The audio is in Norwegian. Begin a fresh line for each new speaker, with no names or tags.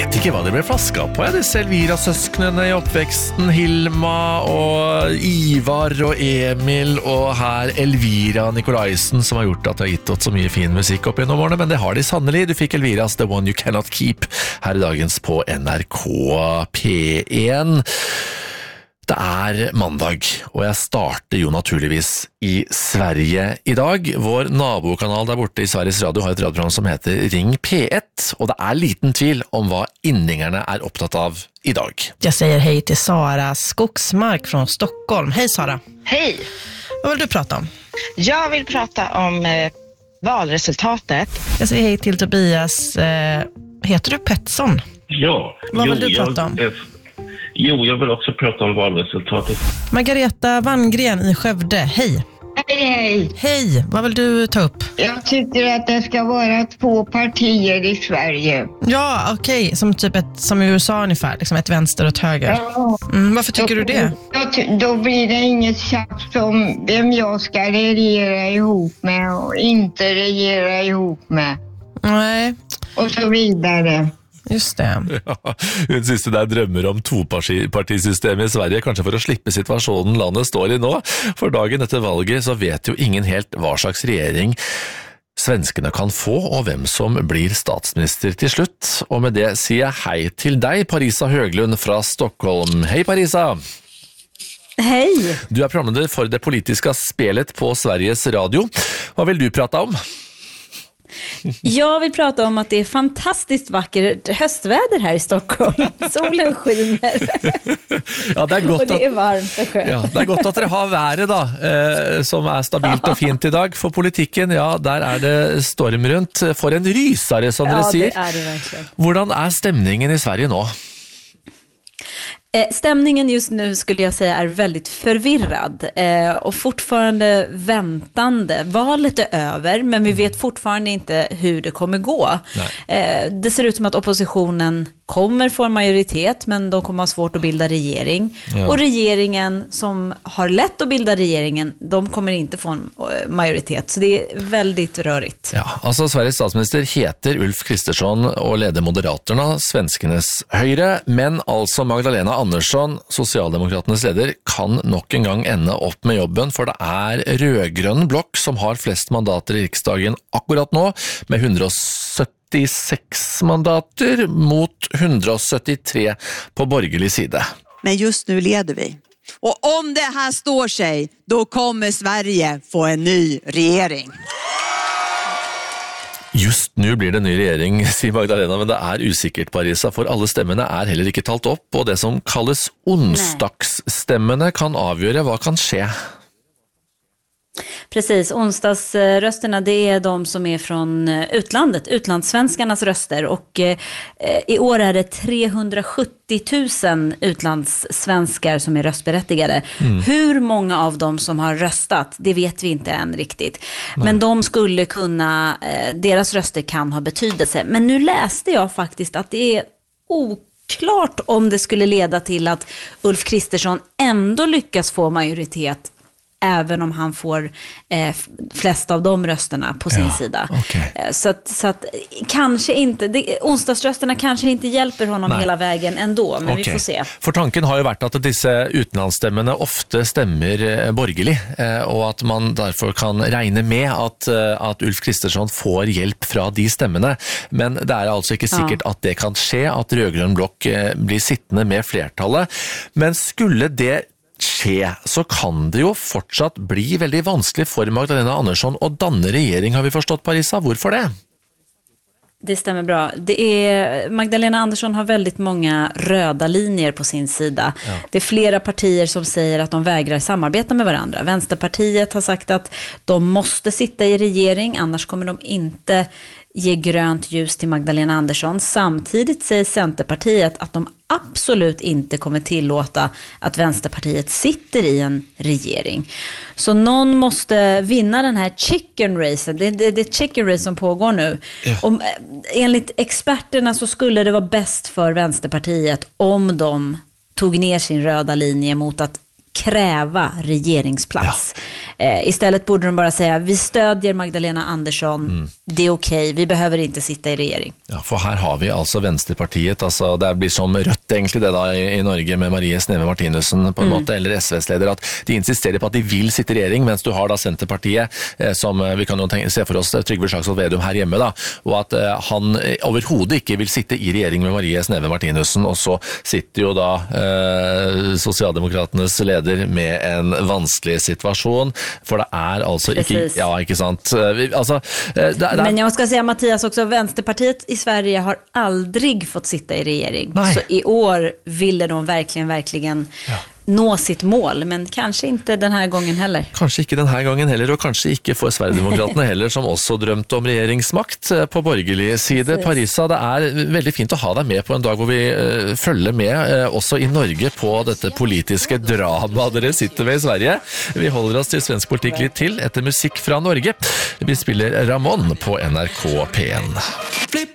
vet ikke hva det ble flaska på. Disse Elvira-søsknene i oppveksten, Hilma og Ivar og Emil, og her Elvira Nikolaisen, som har gjort at det har gitt oss så mye fin musikk opp gjennom årene, men det har de sannelig. Du fikk Elviras The One You Cannot Keep her i dagens på NRK P1. Det er mandag, og jeg starter jo naturligvis i Sverige i dag. Vår nabokanal der borte i Sveriges Radio har et radioprogram som heter Ring P1, og det er liten tvil om hva inningerne er opptatt av i dag.
Jag säger hej till Sara Skogsmark från Stockholm. Hej Sara.
Hej.
Vad vill du prata om?
Jag vill prata om valresultatet.
Jag säger hej till Tobias. Heter du Pettersson?
Ja.
Vad vill du prata om?
Jag vill också prata om valresultatet.
Margareta Wanngren i Skövde, hej.
Hej.
Hej, vad vill du ta upp?
Jag tycker att det ska vara 2 partier i Sverige.
Ja, okej. Som typ som i USA ungefär, liksom ett vänster och ett höger.
Ja.
Varför tycker du det?
Då blir det inget tjafs om vem jag ska regera ihop med och inte regera ihop med.
Nej.
Och så vidare.
Just det.
Ja, hun synes det drømmer om topartisystemet i Sverige, kanskje for å slippe situasjonen landet står i nå. For dagen etter valget så vet jo ingen helt hva slags regjering svenskene kan få, og hvem som blir statsminister til slutt. Og med det sier jeg hei til deg, Parisa Høglund fra Stockholm. Hei Parisa!
Hej!
Du er programleder for det politiske spelet på Sveriges Radio. Hva vil du prate om?
Jag vill prata om att det är fantastiskt vackert höstväder här i Stockholm. Solen skiner.
Ja, det er godt
och det är varmt och skönt.
Ja, det er godt at dere har været da, som er stabilt og fint i dag. For politikken, ja, der er det storm rundt. For en rysare, som dere sier.
Ja, det är det verkligen.
Hvordan er stemningen i Sverige nå?
Stämningen just nu skulle jag säga är väldigt förvirrad och fortfarande väntande. Valet är över, men vi vet fortfarande inte hur det kommer gå. Det ser ut som att oppositionen kommer få en majoritet, men de kommer ha svårt att bilda regering. Ja. Och regeringen som har lätt att bilda regeringen, de kommer inte få en majoritet. Så det är väldigt rörigt.
Ja, altså Sveriges statsminister heter Ulf Kristersson og leder Moderaterna, svenskenes høyre, men altså Magdalena Andersson, Socialdemokraternes leder, kan nok en gang ende opp med jobben, for det er rødgrønn blokk som har flest mandater i riksdagen akkurat nå, med 176 mandater mot 173 på borgerlig side.
Men just nu leder vi. Och om det här står sig, då kommer Sverige få en ny regering.
Just nu blir det en ny regjering, sier Magdalena, men det er usikkert, Parisa, for alle stemmene er heller ikke talt opp, og det som kalles onsdagsstemmene kan avgjøre hva kan skje.
Precis, onsdagsrösterna det är de som är från utlandet, utlandssvenskarnas röster, och i år är det 370 000 utlandssvenskar som är röstberättigade. Hur många av dem som har röstat, det vet vi inte än riktigt. Men de skulle kunna, deras röster kan ha betydelse. Men nu läste jag faktiskt att det är oklart om det skulle leda till att Ulf Kristersson ändå lyckas få majoritet, även om han får flest av de rösterna på sin sida. Okay. Så att kanske inte, onsdagsrösterna kanske inte hjälper honom hela vägen ändå, men vi får se.
For tanken har jo vært at disse utenlandsstemmene ofte stemmer borgerlig, og at man derfor kan regne med at Ulf Kristersson får hjelp fra de stemmene. Men det er altså ikke sikkert at det kan skje, at rødgrønn blokk blir sittende med flertallet. Men skulle det skje, så kan det jo fortsatt bli veldig vanskelig for Magdalena Andersson å danne regjering, har vi forstått, Parisa. Hvorfor det?
Det stämmer bra. Magdalena Andersson har väldigt många röda linjer på sin sida. Ja. Det är flera partier som säger att de vägrar samarbeta med varandra. Vänsterpartiet har sagt att de måste sitta i regering, annars kommer de inte ge grönt ljus till Magdalena Andersson. Samtidigt säger Centerpartiet att de absolut inte kommer tillåta att Vänsterpartiet sitter i en regering. Så någon måste vinna den här chicken race. Det är chicken race som pågår nu. Ja. Enligt experterna så skulle det vara bäst för Vänsterpartiet om de tog ner sin röda linje mot att kräva regeringsplats. Ja. Istället borde de bara säga, vi stödjer Magdalena Andersson det är okej, vi behöver inte sitta i regering.
Ja, for her har vi altså Venstrepartiet, altså det blir som Rødt egentlig det da i Norge med Marie Sneve Martinussen på en måte, eller SVs leder, at de insisterer på at de vil sitte i regjering, mens du har da Senterpartiet, som vi kan jo se for oss Trygve Slagsvold Vedum her hjemme da, og at han overhodet ikke vil sitte i regjering med Marie Sneve Martinussen, og så sitter jo da Sosialdemokratenes leder med en vanskelig situasjon, for det altså ikke, ja, ikke sant, altså
Men jag ska säga Mattias också, Vänsterpartiet i Sverige har aldrig fått sitta i regering.
Nej.
Så i år ville de verkligen nå sitt mål, men kanske inte den här gången heller.
Kanskje ikke den her gangen heller, og kanskje ikke for Sverigedemokraterne heller, som også drømte om regjeringsmakt på borgerlig side. Parisa, det veldig fint å ha deg med på en dag hvor vi følger med også i Norge på dette politiske dramaet dere sitter med i Sverige. Vi holder oss til svensk politikk litt til etter musikk fra Norge. Vi spiller Ramon på NRK P1.